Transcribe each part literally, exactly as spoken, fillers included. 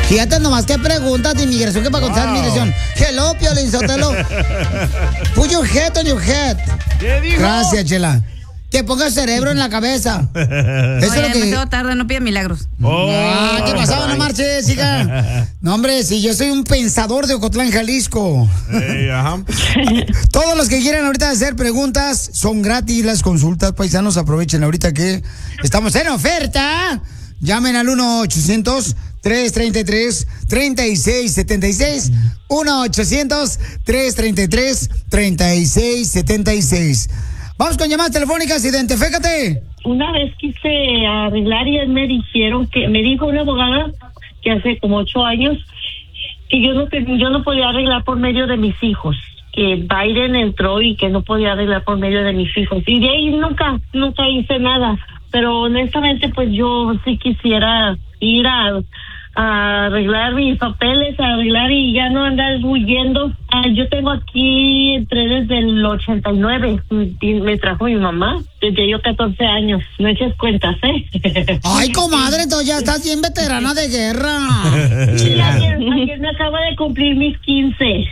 Fíjate nomás qué preguntas de inmigración que para contestar wow. Inmigración. Hello, Piolín Sotelo. Put your head on your head. ¿Qué dijo? Gracias, Chela. Que ponga el cerebro en la cabeza. Eso Oye, es lo que... demasiado tarde, no pide milagros. Oh, ah, ¿qué pasaba? No marches, hija. No, hombre, si yo soy un pensador de Ocotlán, Jalisco. Hey, ajá. Todos los que quieran ahorita hacer preguntas, son gratis las consultas, paisanos. Aprovechen ahorita que estamos en oferta. Llamen al uno ochocientos, tres treinta y tres, treinta y seis setenta y seis. uno ochocientos, tres treinta y tres, treinta y seis setenta y seis. Vamos con llamadas telefónicas, identifícate. Una vez quise arreglar y me dijeron que, me dijo una abogada que hace como ocho años que yo no, que yo no podía arreglar por medio de mis hijos, que Biden entró y que no podía arreglar por medio de mis hijos. Y de ahí nunca, nunca hice nada. Pero honestamente, pues yo sí quisiera ir a... a arreglar mis papeles, a arreglar y ya no andar huyendo. Ah, yo tengo aquí, entré desde el ochenta y nueve, y me trajo mi mamá, desde yo catorce años, no eches cuentas, ¿eh? Ay, comadre, tú ya estás bien veterana de guerra. Sí, ayer, ayer me acaba de cumplir mis quince.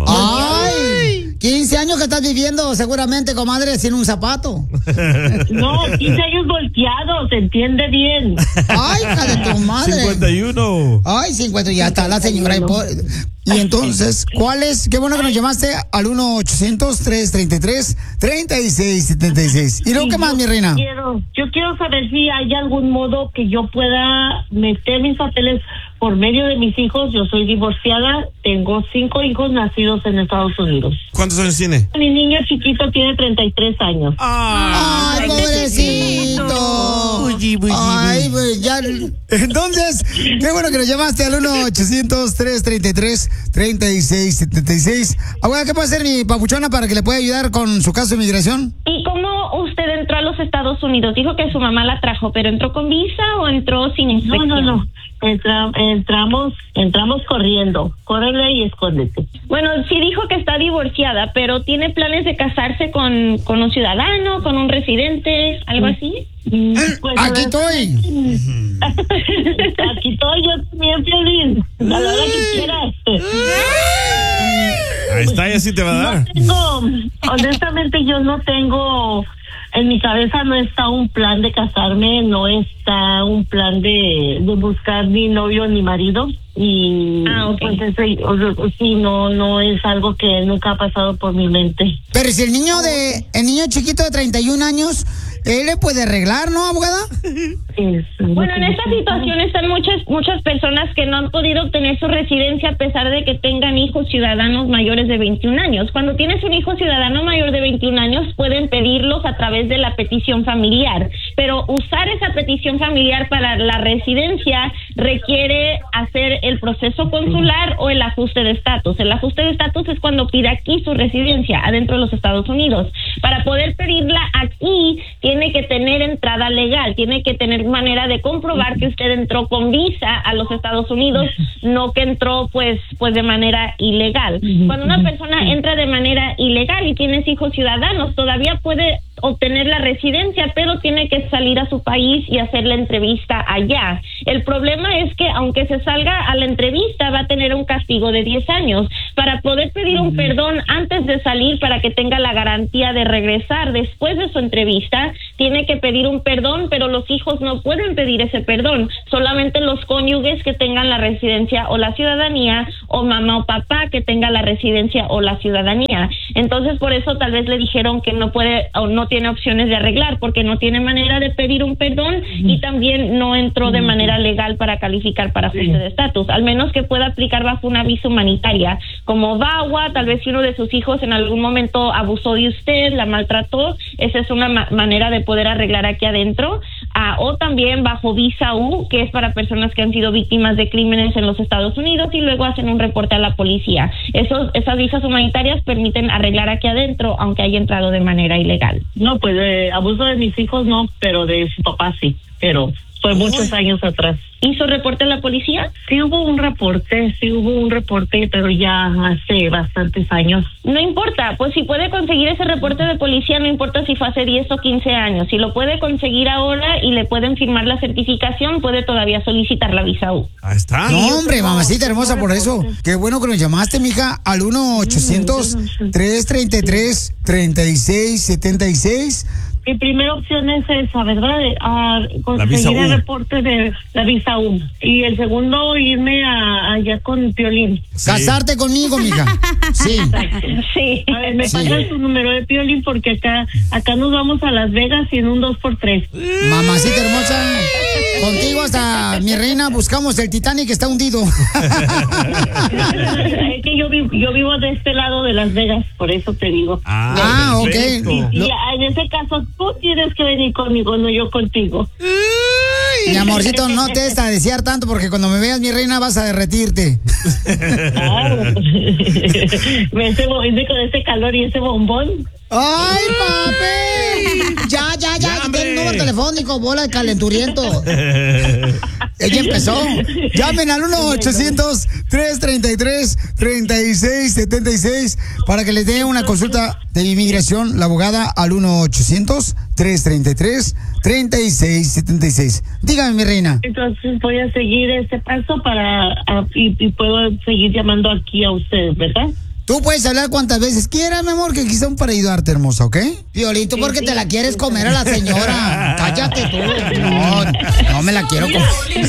Ay, quince años que estás viviendo seguramente, comadre, sin un zapato. No, quince años volteados, se entiende bien. Ay, hija de tu madre. cincuenta y uno. Ay, cincuenta, ya está la señora. Y entonces, ¿cuál es? Qué bueno que nos llamaste al uno ochocientos, tres treinta y tres, treinta y seis setenta y seis. ¿Y luego qué más, mi reina? Quiero, yo quiero saber si hay algún modo que yo pueda meter mis papeles por medio de mis hijos. Yo soy divorciada, tengo cinco hijos nacidos en Estados Unidos. ¿Cuántos años tiene? Mi niño chiquito tiene treinta y tres años. ¡Ay, pobrecito! Uy, uy, Ay, pues ya. Entonces, qué bueno que nos llamaste al uno ochocientos, tres treinta y tres, treinta y seis setenta y seis. Abuela, ¿qué puede hacer mi papuchona para que le pueda ayudar con su caso de migración? ¿Y cómo usted entró a los Estados Unidos? Dijo que su mamá la trajo, ¿pero entró con visa o entró sin inspección? No, no, no. Entra, entramos, entramos corriendo. Córrele y escóndete. Bueno, sí dijo que está divorciada, pero ¿tiene planes de casarse con, con un ciudadano, con un residente, algo así? Pues, aquí estoy. Aquí estoy yo también, Piolín. A la hora que quieras. Ahí está, y así te va a dar. No tengo, honestamente, yo no tengo... En mi cabeza no está un plan de casarme, no está un plan de, de buscar ni novio ni marido. Y ah, okay. pues ese, sí, no, no es algo que nunca ha pasado por mi mente. Pero si el niño de, el niño chiquito de treinta y un años, él le puede arreglar, ¿no, abogada? Es, bueno, en esta situación están muchas muchas personas que no han podido obtener su residencia a pesar de que tengan hijos ciudadanos mayores de veintiún años. Cuando tienes un hijo ciudadano mayor de veintiún años, pueden pedirlos a través de la petición familiar, pero usar esa petición familiar para la residencia requiere hacer el proceso consular o el ajuste de estatus. El ajuste de estatus es cuando pide aquí su residencia adentro de los Estados Unidos. Para poder pedirla aquí, tiene que tener entrada legal, tiene que tener manera de comprobar que usted entró con visa a los Estados Unidos, no que entró pues pues de manera ilegal. Cuando una persona entra de manera ilegal y tienes hijos ciudadanos, todavía puede obtener la residencia, pero tiene que salir a su país y hacer la entrevista allá. El problema es que aunque se salga a la entrevista, va a tener un castigo de diez años. Para poder pedir un perdón antes de salir, para que tenga la garantía de regresar después de su entrevista, tiene que pedir un perdón, pero los hijos no pueden pedir ese perdón. Solamente los cónyuges que tengan la residencia o la ciudadanía, o mamá o papá que tenga la residencia o la ciudadanía. Entonces, por eso tal vez le dijeron que no puede o no tiene opciones de arreglar, porque no tiene manera de pedir un perdón y también no entró de manera legal para calificar para ajuste de estatus, al menos que pueda aplicar bajo una visa humanitaria, como V A W A. Tal vez si uno de sus hijos en algún momento abusó de usted, la maltrató, esa es una ma- manera de poder arreglar aquí adentro, uh, o también bajo visa U, que es para personas que han sido víctimas de crímenes en los Estados Unidos y luego hacen un reporte a la policía. Esos, esas visas humanitarias permiten arreglar aquí adentro, aunque haya entrado de manera ilegal. No, pues eh, abuso de mis hijos no, pero de su papá sí, pero fue muchos Uy. años atrás. hizo reporte a la policía? Sí hubo un reporte, sí hubo un reporte, pero ya hace bastantes años. No importa, pues si puede conseguir ese reporte de policía, no importa si fue hace diez o quince años. Si lo puede conseguir ahora y le pueden firmar la certificación, puede todavía solicitar la visa U. Ahí está. No, hombre, mamacita hermosa, por eso. Qué bueno que nos llamaste, mija, al uno ochocientos, tres treinta y tres, treinta y seis setenta y seis. Mi primera opción es esa, ¿verdad? A conseguir el reporte de la visa U. Y el segundo, irme a, allá con Piolín. Sí. Casarte conmigo, mija. Sí. Sí. A ver, me Sí. pasas tu número de Piolín porque acá acá nos vamos a Las Vegas y en un dos por tres. Mamacita hermosa, contigo hasta, mi reina, buscamos el Titanic que está hundido. Es que yo vivo, yo vivo de este lado de Las Vegas, por eso te digo. Ah, Ah, ok. perfecto. Y, y en ese caso, tú tienes que venir conmigo, no yo contigo. Mi amorcito, no te des a desear tanto porque cuando me veas, mi reina, vas a derretirte. Ah, ese, bo- ese- con ese calor y ese bombón. ¡Ay, papi! Ya, ya, ya, Ya, ten el hombre. número telefónico, bola de calenturiento. Ella empezó. Llamen al uno ochocientos, tres treinta y tres, treinta y seis setenta y seis para que les dé una consulta de inmigración, la abogada, al uno ochocientos, tres treinta y tres, treinta y seis setenta y seis. Dígame, mi reina. Entonces voy a seguir ese paso para a- y, y puedo seguir llamando aquí a ustedes, ¿verdad? Tú puedes hablar cuantas veces quieras, mi amor, que aquí son para ayudarte, hermosa, ¿ok? Violito, porque te la quieres comer a la señora. Cállate tú. No, no me la quiero comer.